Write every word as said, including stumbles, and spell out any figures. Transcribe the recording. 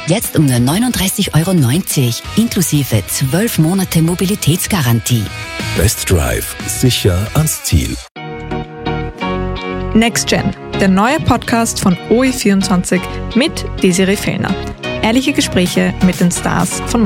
Jetzt um nur neununddreißig Euro neunzig, inklusive zwölf Monate Mobilitätsgarantie. Best Drive, sicher ans Ziel. Next Gen, der neue Podcast von O E vierundzwanzig mit Desiree Fellner. Ehrliche Gespräche mit den Stars von